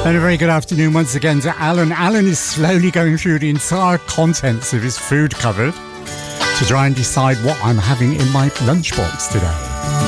And a very good afternoon once again to Alan. Alan is slowly going through the entire contents of his food cupboard to try and decide what I'm having in my lunchbox today.